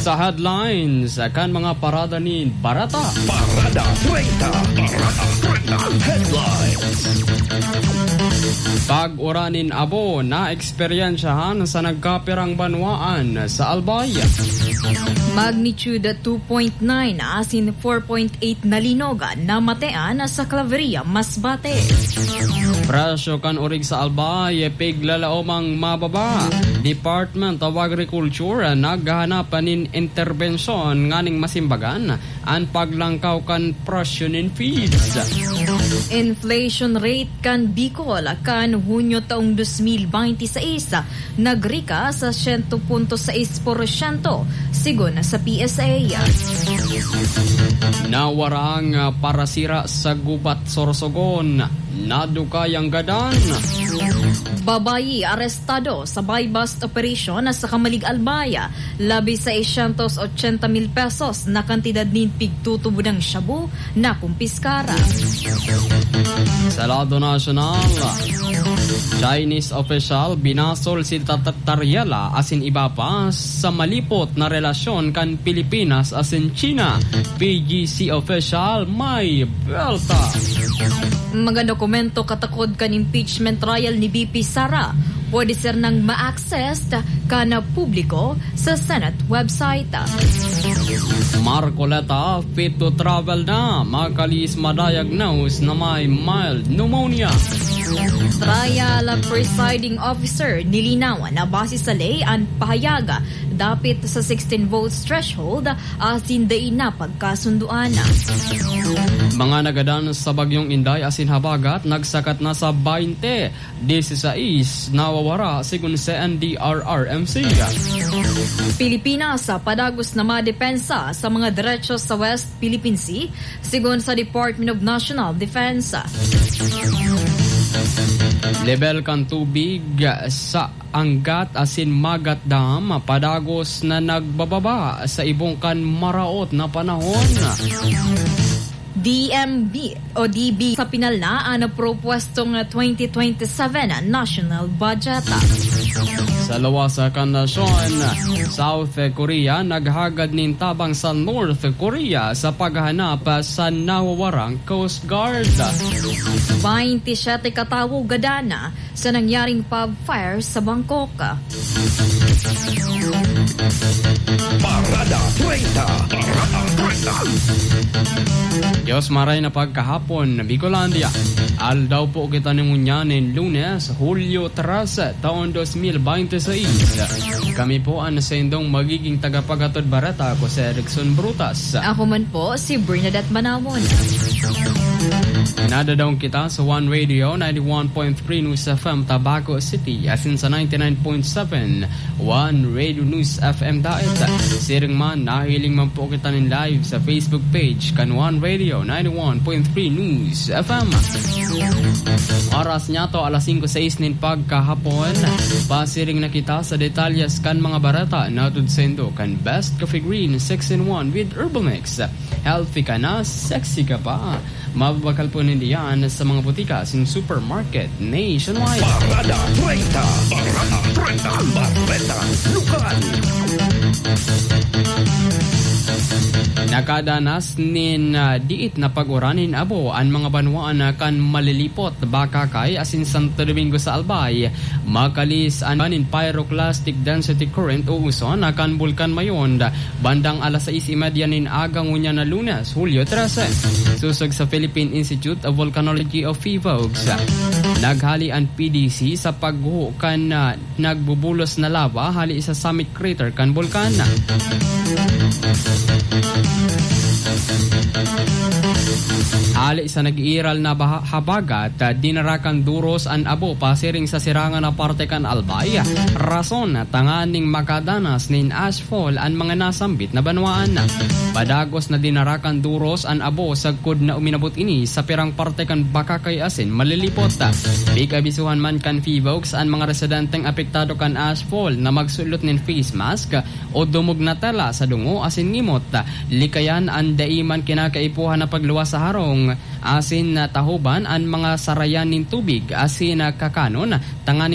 Sa headlines, kan mga parada ni Barata. Parada 30. Parada 30. Headlines. Pag-uranin abo na eksperyensyahan sa nagkapirang banwaan sa Albay. Magnitude 2.9 asin 4.8 na linogan na matean sa Claveria, Masbate. Presyo kan urig sa Albay, piglalaomang mababa. Department of Agriculture naghahanapan nin interbensyon nganing masimbagan ang paglangkaw kan presyo nin feeds. Inflation rate kan Bicol kan Hunyo taong 2026 nagrika sa 100.6% sigon sa PSA. Nawarang parasira sa gubat Sorsogon, nadukayang gadan. Babayi arestado sa buy-bust operation sa Kamalig Albaya, labi sa 680,000 pesos na kantidad nin pigtutubo ng shabu na kumpiskara. Sa lado nasyonal, Chinese official binasol si Tariela asin iba pa sa malipot na relasyon kan Pilipinas asin China. PGC official may belta. Mga dokumento katakod kan impeachment trial ni BP Sara pwede sir nang ma-access kana publiko sa Senate website. Marcoleta fit to travel na, makalis ma-diagnose na may mild pneumonia. Trial presiding officer nilinawan na base sa lay ang pahayaga dapit sa 16 votes threshold asin day na pagkasunduan. Mga nagadan sa bagyong Inday asin habagat nagsakat na sa 20, 16 nawawara sigun sa NDRRMC. Pilipinas padagos na madepensa sa mga diretsyo sa West Philippine Sea sigon sa Department of National Defense. Level kan tubig sa Angat asin Magat Dam padagos na nagbababa sa ibong kan maraot na panahon. DMB o DB sa pinalna ang propwestong 2027 national budget. Sa lawas kan nasyon, South Korea naghagad nin tabang sa North Korea sa paghahanap sa nawawarang Coast Guard. 27 katawo gadana sa nangyaring pub fire sa Bangkok. Parada 30. Parada 30. Diyos maray na pagkahapon, Bicolandia. Aldaw po kita ningunyanin Lunes, Hulyo 13, taon 2026. Kami po ang sendong magiging tagapagatod barata ko si Erickson Brutas. Ako man po si Bernadette Manamon. Nadadaong kita sa One Radio 91.3 News FM Tabaco City asin sa 99.7 One Radio News FM Daet. Siring man, nahiling man po kita nin live sa Facebook page kan One Radio 91.3 News FM. Oras niya to alas 5:06 nin pagkahapon. Pasiring na kita sa detalyas kan mga barata na tudsendo kan Best Coffee Green 6-in-1 with Herbal Mix. Healthy ka na, sexy ka pa. Mababakal po nindiyan sa mga butika sin supermarket nationwide. Parada 30. Parada 30. Bareta Lokal. Nakadanas nin diit na pag-uranin abo ang mga banwaan kan malilipot baka kay asin Santo Domingo sa Albay. Makalis anin pyroclastic density current o uson kan Bulkan Mayon bandang alas 6:30 nin agang unya na Lunes, Hulyo 13. Susog sa Philippine Institute of Volcanology of PHIVOLCS. Naghali ang PDC sa pagguho kan nagbubulos na lava hali sa summit crater kan bulkan. Ali sa nag-iiral na habagat, dinarakan duros an abo pasiring sa sirangan na parte kan Albay. Rason tanganing makadanas nin ashfall an mga nasambit na banwaan. Padagos na dinarakan duros an abo sagkod na uminabot ini sa pirang parte kan Bakakay asin malilipot. Big abisuhan man kan PHIVOLCS an mga residenteng apektado kan ashfall na magsulot nin face mask o dumog na tela sa dungo asin ngimot. Likayan ang daiman kinakaipuhan na pagluwas sa harong asin tahuban ang mga sarayan nin tubig asin kakanon tanganing